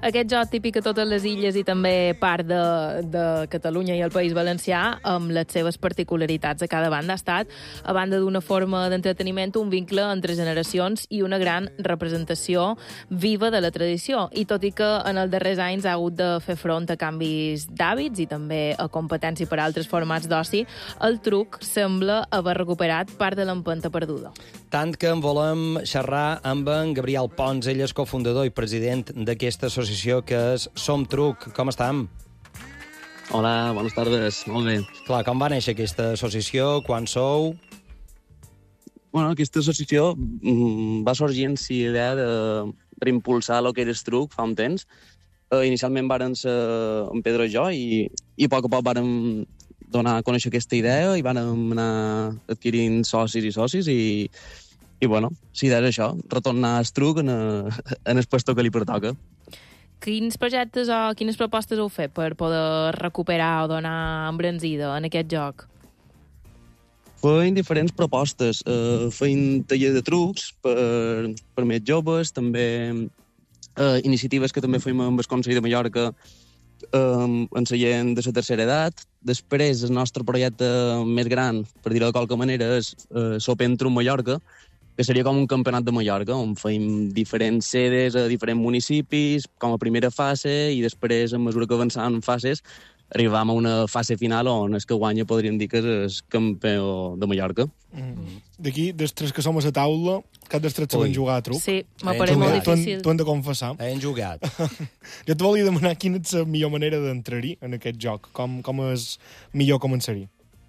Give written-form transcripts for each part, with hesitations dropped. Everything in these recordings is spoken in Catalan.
Aquest joc típic a totes les illes i també part de Catalunya i el País Valencià, amb les seves particularitats a cada banda, ha estat, a banda d'una forma d'entreteniment, un vincle entre generacions i una gran representació viva de la tradició. I tot i que en els darrers anys ha hagut de fer front a canvis d'hàbits i també a competència per altres formats d'oci, el truc sembla haver recuperat part de l'empenta perduda. Tant que en volem xerrar amb en Gabriel Pons, ell és cofundador i president d'aquesta associació que és Som Truc. Com estem? Hola, bones tardes. Molt bé. Clar, com va néixer aquesta associació? Quan sou? Bueno, aquesta associació va sorgir en si idea de reimpulsar el que era el truc fa un temps. Inicialment varen ser en Pedro i jo i a poc donar a conèixer aquesta idea i vàrem anar adquirint socis i bueno, si és això, retornar al truc en el puesto que li pertoca. Quins projectes o quines propostes heu fet per poder recuperar o donar embranzida en aquest joc? Feim diferents propostes. Feim taller de trucs per més joves, també iniciatives que també feim amb el Consell de Mallorca ensenyant de la tercera edat. Després, el nostre projecte més gran, per dir-ho de qualque manera, és Sopentrum Mallorca, que seria com un campionat de Mallorca, on feim diferents sedes a diferents municipis, com a primera fase, i després, a mesura que avançàvem en fases, arribàvem a una fase final on el que guanya podríem dir que és el campió de Mallorca. D'aquí, dels tres que som a la taula, cap dels tres saben jugar a truc. Sí, m'apareix molt difícil. T'ho hem de confessar. Hem jugat. Jo te volia demanar quina és la millor manera d'entrar-hi en aquest joc. Com és millor començar-hi?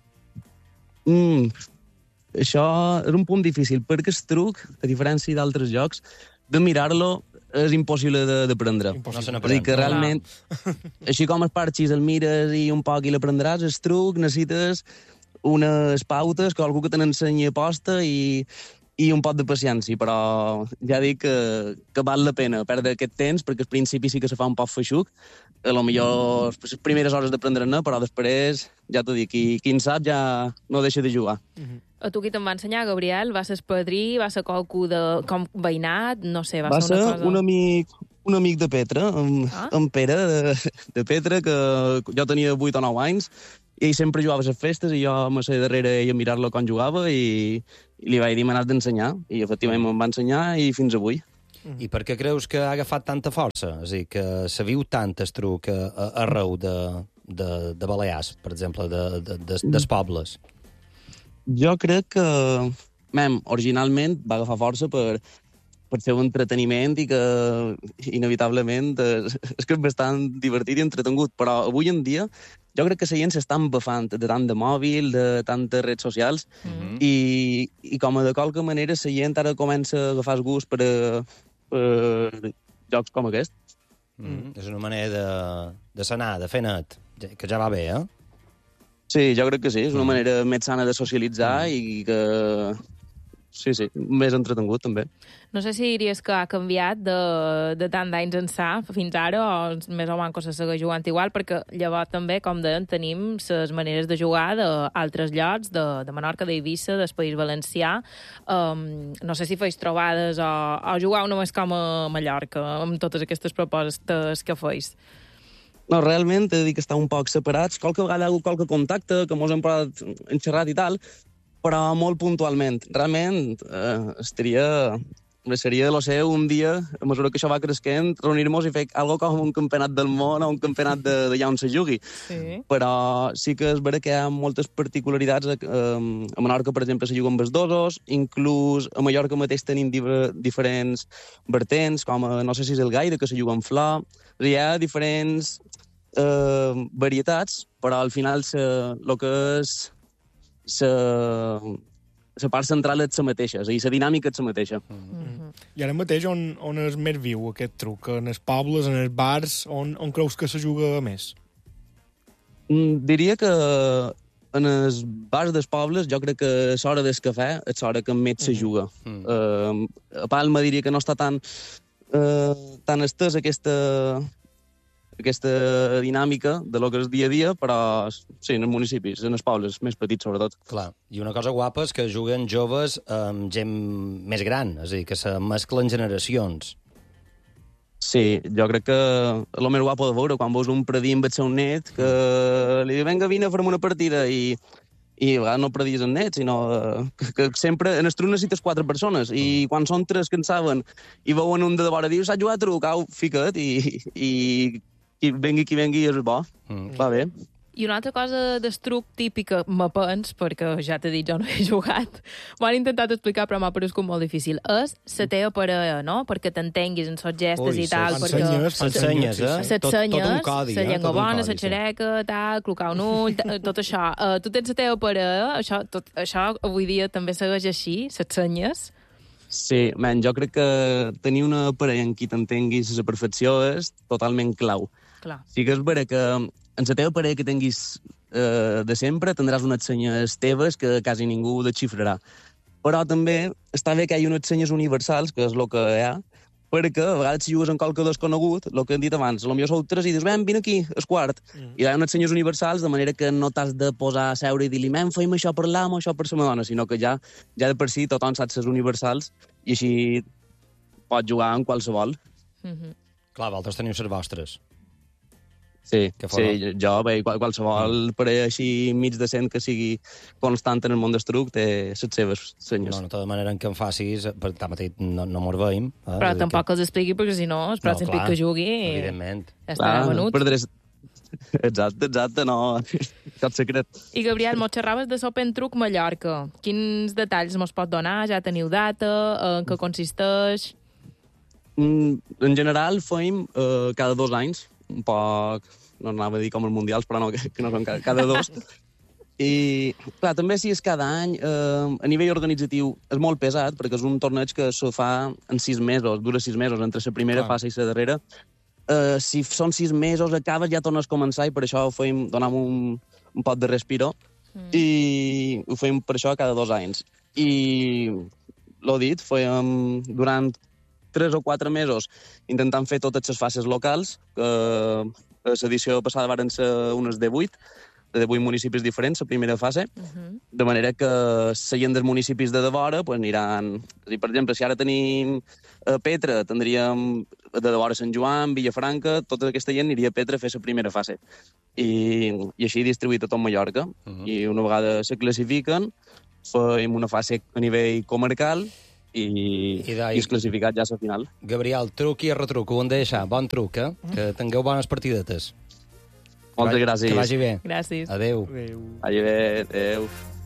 Això és un punt difícil, perquè el truc, a diferència d'altres jocs, de mirar-lo és impossible d'aprendre. No se n'aprèn. És a dir, que realment, així com els parxis el mires i un poc i l'aprendràs, el truc necessites unes pautes, que algú que te n'ensenyi a posta i un poc de paciència, però ja dic que val la pena perdre aquest temps, perquè al principi sí que se fa un poc feixuc, a lo millor les primeres hores d'aprendre-ne, però després, ja t'ho dic, qui en sap ja no deixa de jugar. A tu qui te'n va ensenyar, Gabriel? Va ser espadrí? Va ser qualcú com veïnat? No sé, va ser una cosa... un amic de Petra, en Pere de Petra, que jo tenia 8 o 9 anys, i ell sempre jugava a les festes, i jo me sé darrere ell a mirar-lo quan jugava, i li vaig dir m'has d'ensenyar, i efectivament me'n va ensenyar, i fins avui. I per què creus que ha agafat tanta força? És a dir, que se viu tant el truc arreu de Balears, per exemple, dels pobles? Jo crec que, originalment va agafar força per ser un entreteniment i que, inevitablement, és que és bastant divertit i entretengut. Però avui en dia jo crec que la gent s'està embafant de tant de mòbil, de tantes redes socials, i com a de qualque manera la gent ara comença a agafar el gust per jocs com aquest. És una manera de sanar, de fer net, que ja va bé, eh? Sí, jo crec que sí. És una manera més sana de socialitzar i que... Sí, més entretengut, també. No sé si diries que ha canviat de tant d'anys ençà fins ara, o més o menys se segueix jugant igual, perquè llavors també, com deien, tenim les maneres de jugar d'altres llocs, de Menorca, d'Eivissa, del País Valencià. No sé si feis trobades o jugar només com a Mallorca, amb totes aquestes propostes que feis. No, realment, he de dir que estan un poc separats. Qualque vegada hi ha hagut qualque contacte, que mos hem posat enxerrat i tal, però molt puntualment. Realment, seria de lo seu un dia, a mesura que això va creixent, reunir-nos i fer algo com un campionat del món o un campionat d'allà on se jugui. Sí. Però sí que és vera que hi ha moltes particularitats. A Menorca, per exemple, se juguen amb els dosos, inclús a Mallorca mateix tenim diferents vertents, com no sé si és el gaire, que se juga amb flor. Hi ha diferents varietats, però al final el que és la part central és la mateixa, és a dir, la dinàmica és la mateixa. I ara mateix on és més viu aquest truc? En els pobles, en els bars, on creus que se juga més? Diria que en els bars dels pobles jo crec que l'hora del cafè és l'hora que més se juga. A Palma diria que no està tan estès aquesta dinàmica de lo que és dia a dia, però sí, en els municipis, en els pobles més petits, sobretot. Clar, i una cosa guapa és que juguen joves amb gent més gran, és a dir, que se mesclen generacions. Sí, jo crec que és el més guapo de veure, quan veus un predí amb el seu net, que li diu, vinga, vine, farem una partida, i a vegades no predis el net, sinó que sempre en el truc necessites 4 persones, i quan són 3 que en saben, i veuen un de vora, diu, s'ha jugat truc, au, fica't, i vengui qui vengui, és bo, va bé. I una altra cosa d'estruc típica, me pens, perquè ja t'he dit, jo no he jugat, m'ho han intentat explicar, però m'ha parescut molt difícil, és la teva parella, no? Perquè t'entenguis en sos gestes i tal, perquè... S'ensenyes, tot un codi, la llengua bona, la xereca, tal, clocar un ull, tot això. Tu tens la teva parella, això avui dia també segueix així, s'ensenyes? Sí, jo crec que tenir una parella en qui t'entenguis a la perfecció és totalment clau. Clar. Sí que és vera que en la teva parella que tinguis de sempre tindràs unes senyes teves que quasi ningú desxifrarà. Però també està bé que hi ha unes senyes universals, que és el que hi ha, perquè a vegades si jugues en qualque desconegut, el que hem dit abans, potser sou 3 i dius, vine aquí, és quart. I hi ha unes senyes universals, de manera que no t'has de posar a seure i dir-li, fem això per l'amo, això per la dona, sinó que ja de per si tothom sap les universals i així pots jugar en qualsevol. Clar, vosaltres teniu les vostres. Sí, jo, qualsevol parella així mig decent que sigui constant en el món del truc té les seves senyes. No, de tota manera en què em facis, per tant mateix no mos veiem. Però tampoc els expliqui, perquè si no, el pròxim pic que jugui... Evidentment. Estarà venut. Perdràs... Exacte, no... Cap secret. I, Gabriel, mos xerraves de Sopen Truc Mallorca. Quins detalls mos pot donar? Ja teniu data? En què consisteix? En general, fem cada 2 anys, un poc, no anava a dir com els mundials, però no, que no són cada 2. I, clar, també si és cada any, a nivell organitzatiu és molt pesat, perquè és un torneig que se fa en 6 mesos, dura 6 mesos, entre la primera fase i la darrera. Si són 6 mesos, acabes, ja tornes a començar, i per això ho fem, donem un pot de respiro, i ho fem per això cada 2 anys. I, l'ho dit, fem durant 3 o 4 mesos intentant fer totes les fases locals, que l'edició passada varen ser unes de 8 municipis diferents, la primera fase, de manera que la gent dels municipis de devora pues, aniran... És a dir, per exemple, si ara tenim Petra, tindríem de devora Sant Joan, Villafranca, tota aquesta gent aniria a Petra a fer la primera fase. I així distribuït a tot Mallorca. I una vegada se classifiquen, fem una fase a nivell comarcal, i és classificat ja a la final. Gabriel, truc i retruc, ho hem de deixar. Bon truc, eh? Que tingueu bones partidetes. Moltes gràcies. Que vagi bé. Gràcies. Adéu. Vagi bé, adéu.